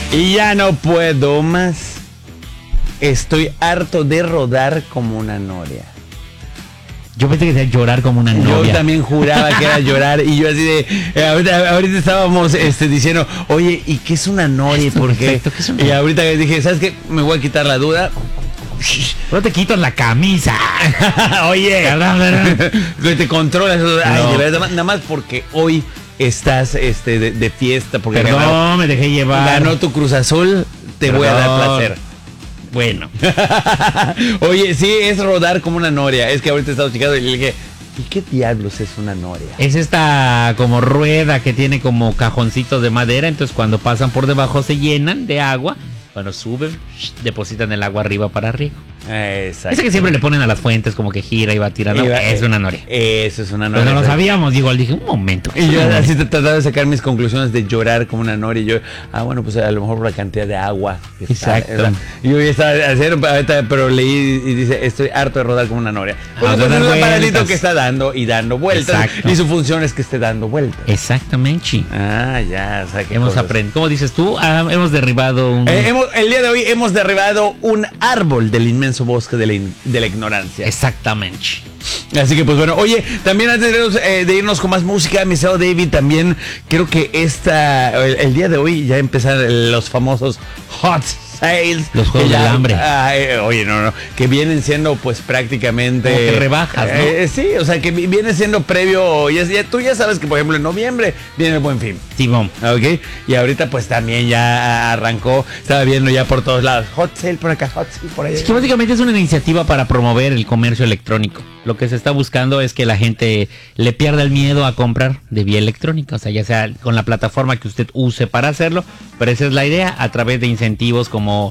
Y ya no puedo más. Estoy harto de rodar como una noria. Yo pensé que decía llorar como una novia. Yo también juraba que era llorar. Y yo así de... ahorita estábamos diciendo, oye, ¿y qué es una noria? Porque y ahorita dije, ¿sabes qué? Me voy a quitar la duda. No te quitas la camisa. Oye, que te controlas. Ay, No. de verdad, nada más porque hoy estás de fiesta. Porque Perdón, me dejé llevar. ganó tu Cruz Azul. Te voy a dar placer. Bueno. Oye, sí, es rodar como una noria. Es que ahorita estaba checando y le dije, ¿y qué diablos es una noria? Es esta como rueda que tiene como cajoncitos de madera. Entonces cuando pasan por debajo se llenan de agua. Cuando suben, depositan el agua arriba para arriba. Exacto. Esa que siempre le ponen a las fuentes como que gira y va tirando. Es una noria. Eso es una noria. Pero no lo sabíamos, igual dije, un momento. Y yo así trataba de sacar mis conclusiones de llorar como una noria. Y yo, bueno, pues a lo mejor por la cantidad de agua. Exacto. Y yo ya estaba haciendo, pero leí y dice, estoy harto de rodar como una noria. Pues es un aparatito que está dando y dando vueltas. Exacto. Y su función es que esté dando vueltas. Exactamente. Ya, o sea, que Hemos aprendido. ¿Cómo dices tú? Hemos derribado un... el día de hoy hemos derribado un árbol del inmenso bosque de la ignorancia. Exactamente. Así que pues bueno, oye, también antes de irnos con más música, mi estimado David, también creo que el día de hoy ya empezaron los famosos hot sales. Los juegos del hambre. Oye, no, que vienen siendo pues prácticamente... Como que rebajas, ¿no? Sí, o sea, que viene siendo previo, tú ya sabes que por ejemplo en noviembre viene el Buen Fin. Simón. Ok, y ahorita pues también ya arrancó, estaba viendo ya por todos lados, hot sale por acá, hot sale por allá. Es que básicamente es una iniciativa para promover el comercio electrónico. Lo que se está buscando es que la gente le pierda el miedo a comprar de vía electrónica, o sea, ya sea con la plataforma que usted use para hacerlo, pero esa es la idea, a través de incentivos como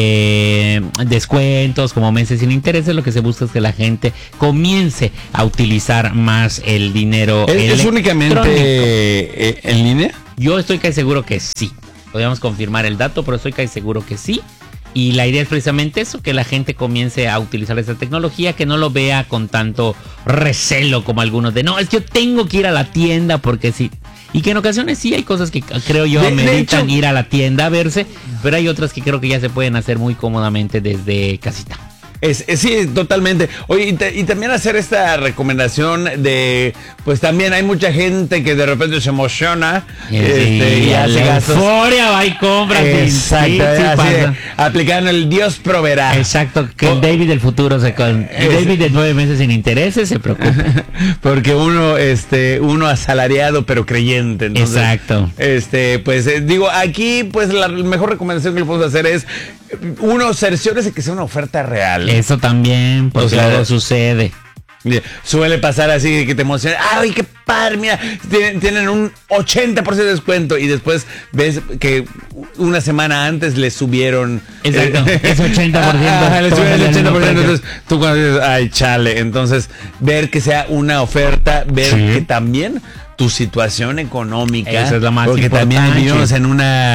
descuentos, como meses sin intereses, lo que se busca es que la gente comience a utilizar más el dinero electrónico. ¿Es únicamente en línea? Yo estoy casi seguro que sí. Podríamos confirmar el dato, pero estoy casi seguro que sí. Y la idea es precisamente eso, que la gente comience a utilizar esta tecnología, que no lo vea con tanto recelo como algunos de, no, es que yo tengo que ir a la tienda porque sí. Y que en ocasiones sí hay cosas que creo yo ameritan ir a la tienda a verse, pero hay otras que creo que ya se pueden hacer muy cómodamente desde casita. Sí, totalmente. Oye, y también hacer esta recomendación de, pues también hay mucha gente que de repente se emociona y hace gastos. Euforia, va y compra. Exacto, aplicando el Dios proveerá. Exacto, que el David del futuro el David de 9 meses sin intereses se preocupa. Porque uno asalariado pero creyente. Entonces, exacto. Pues digo, aquí pues la mejor recomendación que le podemos hacer es cerciórese que sea una oferta real. Eso también, porque luego sucede. Suele pasar así que te emociona. ¡Ay, qué padre! Mira, tienen un 80% de descuento y después ves que una semana antes le subieron. Exacto, ese 80%. Le subieron el 80%. Entonces tú cuando dices, ¡ay, chale! Entonces, ver que sea una oferta, ver que también tu situación económica. Esa es la más porque importante. también vivimos en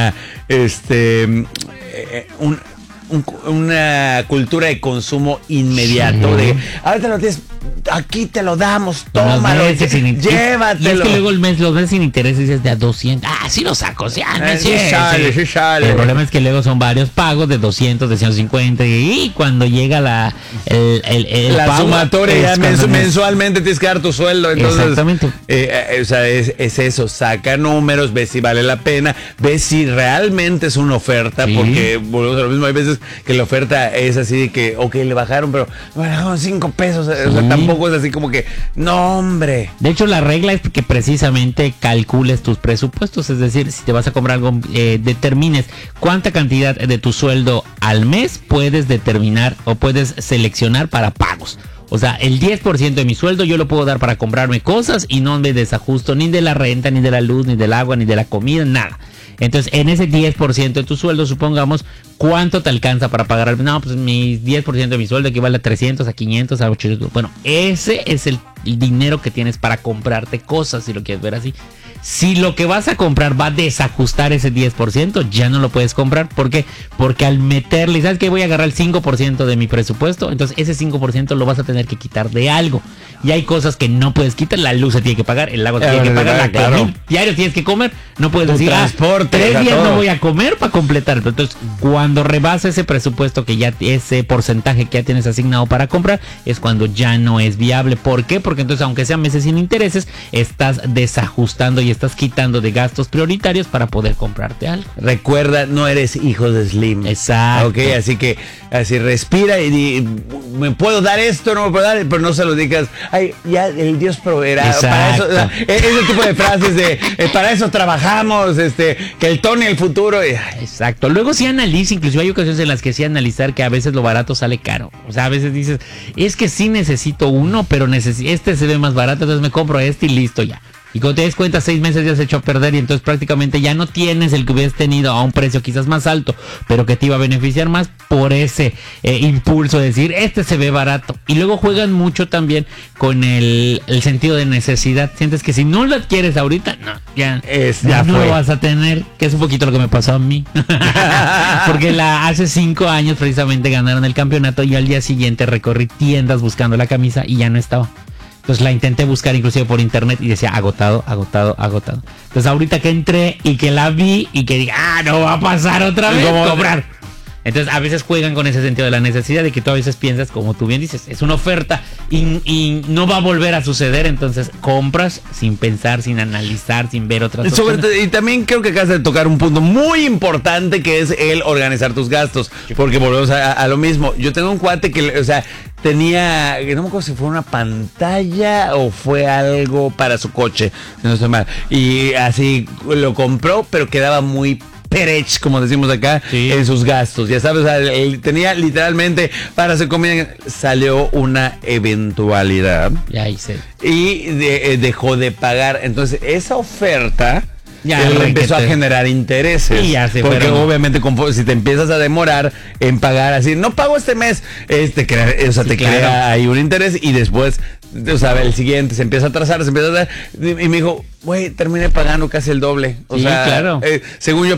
una cultura de consumo inmediato de ahorita lo tienes, aquí te lo damos, tómalo, llévatelo. Y es que luego los meses sin interés dices de a 200, sí lo saco, sí sale. El problema es que luego son varios pagos de 200, de 150 y cuando llega la pago, sumatoria mensualmente tienes que dar tu sueldo, entonces exactamente. O sea, es eso, saca números, ve si vale la pena, ve si realmente es una oferta, porque volvemos a lo mismo, hay veces que la oferta es así de que, ok, le bajaron, pero me bajaron 5 pesos, o sea, tampoco es así como que, no, hombre. De hecho, la regla es que precisamente calcules tus presupuestos, es decir, si te vas a comprar algo, determines cuánta cantidad de tu sueldo al mes puedes determinar o puedes seleccionar para pagos. O sea, el 10% de mi sueldo yo lo puedo dar para comprarme cosas y no me desajusto ni de la renta, ni de la luz, ni del agua, ni de la comida, nada. Entonces, en ese 10% de tu sueldo, supongamos, ¿cuánto te alcanza para pagar? No, pues mi 10% de mi sueldo equivale a 300, a 500, a 800. Bueno, ese es el dinero que tienes para comprarte cosas, si lo quieres ver así. Si lo que vas a comprar va a desajustar ese 10%, ya no lo puedes comprar. ¿Por qué? Porque al meterle, ¿sabes qué? Voy a agarrar el 5% de mi presupuesto, entonces ese 5% lo vas a tener que quitar de algo. Y hay cosas que no puedes quitar, la luz se tiene que pagar, el agua se tiene que pagar, la comida, diario tienes que comer, no puedes decir, transporte, 3 días todo. no voy a comer para completar. Entonces, cuando rebasa ese presupuesto que ya, ese porcentaje que ya tienes asignado para comprar, es cuando ya no es viable. ¿Por qué? Porque entonces, aunque sean meses sin intereses, estás desajustando y estás quitando de gastos prioritarios para poder comprarte algo. Recuerda, no eres hijo de Slim. Exacto. Ok, así respira y me puedo dar esto, no me puedo dar, pero no se lo digas. Ay, ya el Dios proveerá. Para eso, ese tipo de frases de para eso trabajamos, que el Tony el futuro. Exacto. Luego sí analiza, inclusive hay ocasiones en las que sí analizar que a veces lo barato sale caro. O sea, a veces dices, es que sí necesito uno, pero este se ve más barato, entonces me compro este y listo ya. Y cuando te des cuenta, 6 meses ya se echó a perder y entonces prácticamente ya no tienes el que hubieras tenido a un precio quizás más alto, pero que te iba a beneficiar más por ese impulso de decir, este se ve barato. Y luego juegan mucho también con el sentido de necesidad. Sientes que si no lo adquieres ahorita, ya no lo vas a tener, que es un poquito lo que me pasó a mí. Porque hace 5 años precisamente ganaron el campeonato y al día siguiente recorrí tiendas buscando la camisa y ya no estaba. Entonces la intenté buscar inclusive por internet y decía agotado. Entonces ahorita que entré y que la vi y que diga, no va a pasar otra vez, cobrar. Entonces a veces juegan con ese sentido de la necesidad de que tú a veces piensas, como tú bien dices, es una oferta y no va a volver a suceder, entonces compras sin pensar, sin analizar, sin ver otras opciones. Y también creo que acabas de tocar un punto muy importante que es el organizar tus gastos, porque volvemos a lo mismo. Yo tengo un cuate que, tenía, no me acuerdo si fue una pantalla o fue algo para su coche, no estoy mal, y así lo compró, pero quedaba muy perech, como decimos acá, en sus gastos. Ya sabes, él tenía literalmente para su comida. Salió una eventualidad. Ya hice. Y dejó de pagar. Entonces, esa oferta ya empezó a generar intereses. Y ya se porque fueron. obviamente si te empiezas a demorar en pagar así, no pago este mes, te crea ahí un interés y después, el siguiente se empieza a atrasar, y me dijo, güey, terminé pagando casi el doble. Según yo